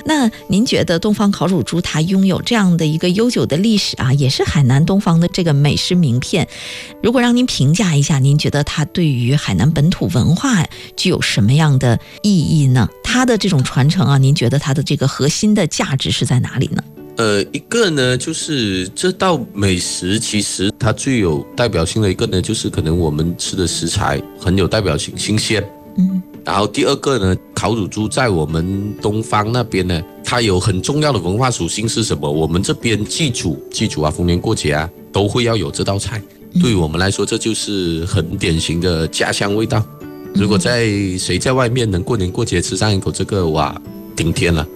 那您觉得东方烤乳猪它拥有这样的一个悠久的历史啊，也是海南东方的这个美食名片。如果让您评价一下，您觉得它对于海南本土文化具有什么样的意义呢？它的这种传承啊，您觉得它的这个核心的价值是在哪里呢？ 一个呢，就是这道美食其实它最有代表性的一个呢，就是可能我们吃的食材很有代表性，新鲜。然后第二个呢，烤乳猪在我们东方那边呢，它有很重要的文化属性是什么？我们这边祭祖啊，逢年过节啊，都会要有这道菜。对于我们来说，这就是很典型的家乡味道。如果谁在外面能过年过节吃上一口这个，哇，顶天了。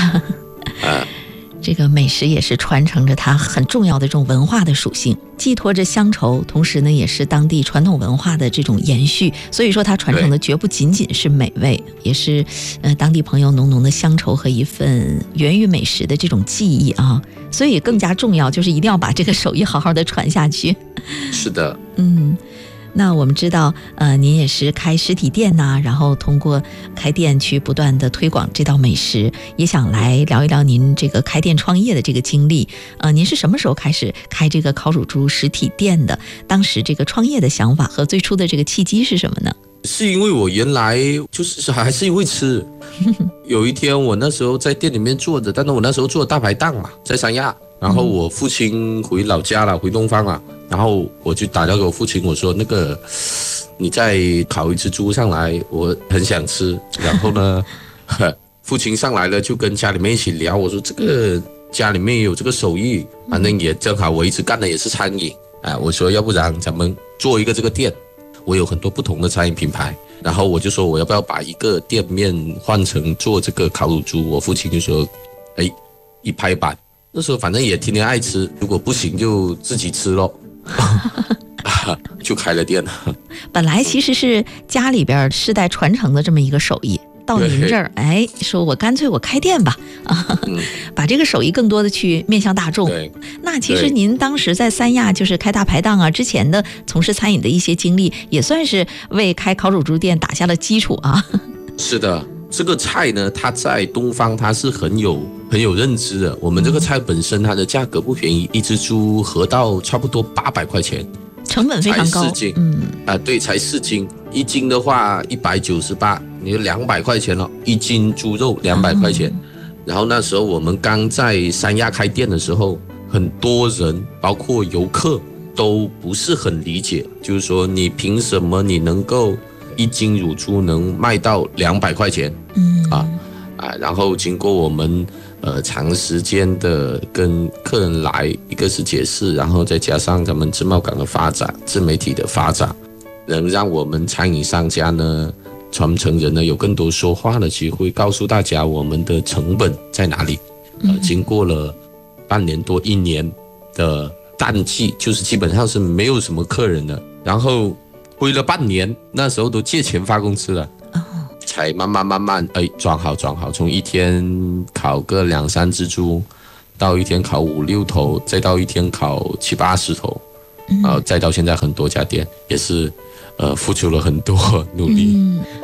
这个美食也是传承着它很重要的这种文化的属性，寄托着乡愁，同时呢也是当地传统文化的这种延续。所以说它传承的绝不仅仅是美味，也是当地朋友浓浓的乡愁和一份源于美食的这种记忆啊。所以更加重要就是一定要把这个手艺好好的传下去。 是的。 那我们知道您也是开实体店呐，然后通过开店去不断的推广这道美食，也想来聊一聊您这个开店创业的这个经历。您是什么时候开始开这个烤乳猪实体店的？当时这个创业的想法和最初的这个契机是什么呢？ 是因为我原来就是还是因为吃。有一天我那时候在店里面坐着，但是我那时候做大排档嘛，在三亚，然后我父亲回老家了，回东方了，然后我就打电话给我父亲，我说那个你再烤一只猪上来，我很想吃。然后呢父亲上来了就跟家里面一起聊，我说这个家里面有这个手艺，反正也正好我一直干的也是餐饮，我说要不然咱们做一个这个店，我有很多不同的餐饮品牌，然后我就说我要不要把一个店面换成做这个烤乳猪。我父亲就说一拍板，那时候反正也天天爱吃，如果不行就自己吃咯。就开了店了。 本来其实是家里边世代传承的这么一个手艺，到您这儿说我干脆我开店吧，把这个手艺更多的去面向大众。那其实您当时在三亚就是开大排档啊，之前的从事餐饮的一些经历，也算是为开烤乳猪店打下了基础啊。是的， 这个菜呢，它在东方它是很有认知的。我们这个菜本身它的价格不便宜，一只猪合到差不多800块钱， 成本非常高。 才4斤，对，才4斤，一斤的话198，你就200块钱了，一斤猪肉200块钱。然后那时候我们刚在三亚开店的时候，很多人包括游客都不是很理解，就是说你凭什么你能够一斤乳猪能卖到200块钱？然后经过我们长时间的跟客人来，一个是解释，然后再加上咱们自贸港的发展、自媒体的发展，能让我们餐饮商家呢、传承人呢有更多说话的机会，告诉大家我们的成本在哪里。经过了半年多1年的淡季，就是基本上是没有什么客人的，然后挥了半年，那时候都借钱发工资了。才慢慢转好，从一天烤个2-3只猪，到一天烤5-6头，再到一天烤70-80头，再到现在很多家店，也是付出了很多努力。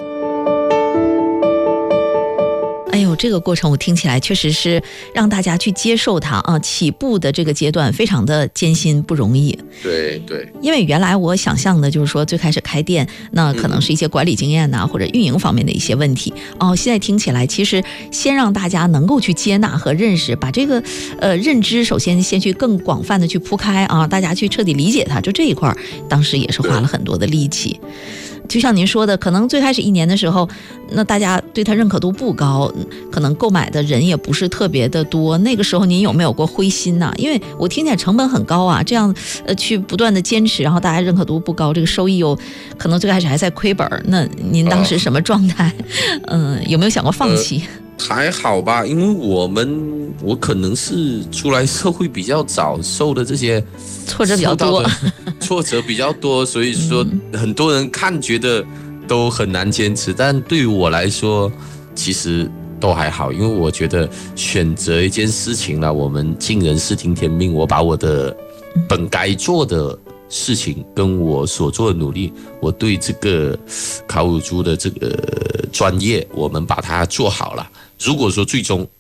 哎呦，这个过程我听起来确实是让大家去接受它啊，起步的这个阶段非常的艰辛不容易。 对， 因为原来我想象的就是说最开始开店，那可能是一些管理经验呐，或者运营方面的一些问题。现在听起来其实先让大家能够去接纳和认识，把这个认知首先去更广泛的去铺开啊，大家去彻底理解它，就这一块当时也是花了很多的力气。就像您说的，可能最开始1年的时候，那大家对它认可度不高，可能购买的人也不是特别的多。那个时候您有没有过灰心呢？因为我听起来成本很高啊，这样去不断的坚持，然后大家认可度不高，这个收益又可能最开始还在亏本，那您当时什么状态？有没有想过放弃？ 还好吧，因为我可能是出来社会比较早，受的这些挫折比较多，所以说很多人觉得都很难坚持，但对于我来说其实都还好，因为我觉得选择一件事情呢，我们尽人事听天命，我把我的本该做的事情跟我所做的努力，我对这个烤乳猪的这个专业，我们把它做好了。如果说最终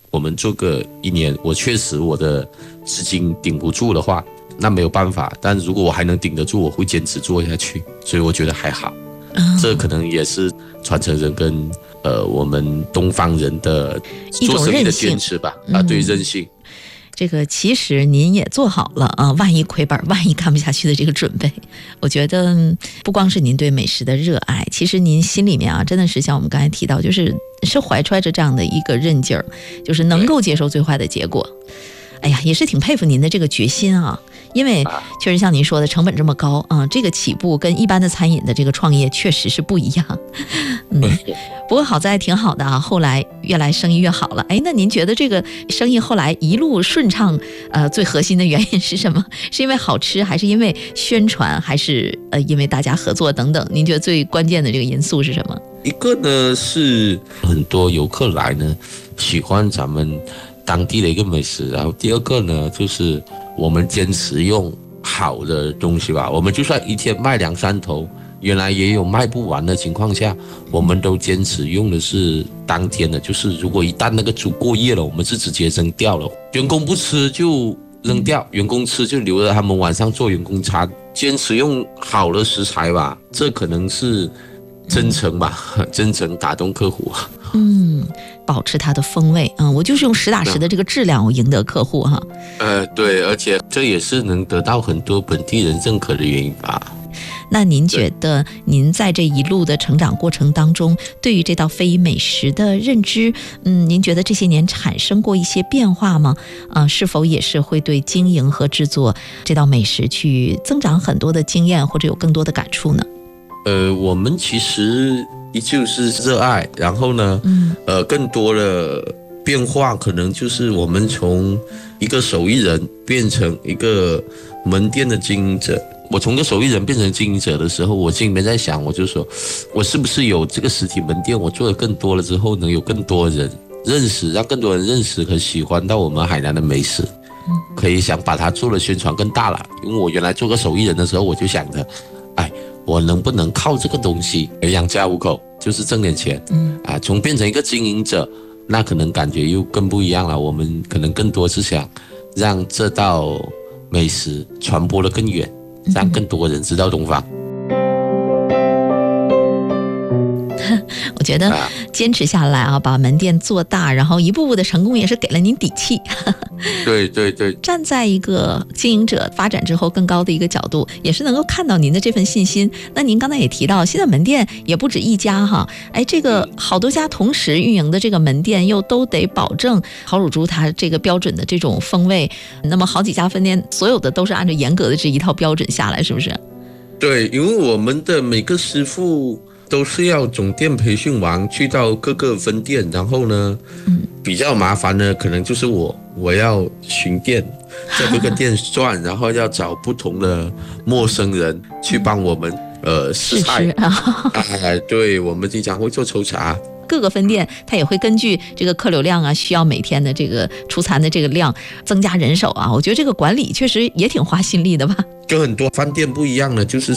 我们做个1年，我确实我的资金顶不住的话，那没有办法。但如果我还能顶得住，我会坚持做下去。所以我觉得还好，这可能也是传承人跟我们东方人的做生意的坚持吧。对，韧性。 这个其实您也做好了啊，万一亏本、万一干不下去的这个准备。我觉得不光是您对美食的热爱，其实您心里面啊，真的是像我们刚才提到，是怀揣着这样的一个韧劲儿，就是能够接受最坏的结果。哎呀，也是挺佩服您的这个决心啊，因为确实像您说的，成本这么高啊，这个起步跟一般的餐饮的这个创业确实是不一样。不过好在挺好的啊，后来越来生意越好了。哎，那您觉得这个生意后来一路顺畅，最核心的原因是什么？是因为好吃，还是因为宣传，还是因为大家合作等等？您觉得最关键的这个因素是什么？ 一个呢是很多游客来呢，喜欢咱们当地的一个美食，然后第二个呢，就是我们坚持用好的东西吧。我们就算一天卖2-3头，原来也有卖不完的情况下，我们都坚持用的是当天的。就是如果一旦那个猪过夜了，我们是直接扔掉了，员工不吃就扔掉，员工吃就留着他们晚上做员工餐。坚持用好的食材吧，这可能是真诚吧，真诚打动客户。 保持它的风味，我就是用实打实的这个质量，我赢得客户哈。 对，而且这也是能得到很多本地人认可的原因吧。 那您觉得您在这一路的成长过程当中，对于这道非遗美食的认知，您觉得这些年产生过一些变化吗？是否也是会对经营和制作这道美食去增长很多的经验，或者有更多的感触呢？ 我们其实依旧是热爱，然后呢，更多的变化可能就是我们从一个手艺人变成一个门店的经营者。我从一个手艺人变成经营者的时候，我心里面在想，我就说，我是不是有这个实体门店，我做的更多了之后，能有更多人认识，让更多人认识和喜欢到我们海南的美食，可以想把它做的宣传更大了。因为我原来做个手艺人的时候，我就想着，我能不能靠这个东西而养家糊口，就是挣点钱。从变成一个经营者，那可能感觉又更不一样了。我们可能更多是想让这道美食传播得更远，让更多人知道东方。 我觉得坚持下来啊，把门店做大，然后一步步的成功，也是给了您底气。 对， 站在一个经营者发展之后更高的一个角度，也是能够看到您的这份信心。那您刚才也提到，现在门店也不止一家哈，这个好多家同时运营的这个门店，又都得保证烤乳猪它这个标准的这种风味。那么好几家分店，所有的都是按照严格的这一套标准下来，是不是？ 对，因为我们的每个师傅都是要总店培训完去到各个分店，然后呢，比较麻烦的可能就是我要巡店，在各个店转，然后要找不同的陌生人去帮我们试菜。对，我们经常会做抽查。 各个分店它也会根据这个客流量啊，需要每天的这个出餐的这个量增加人手啊。我觉得这个管理确实也挺花心力的吧。 跟很多饭店不一样的，就是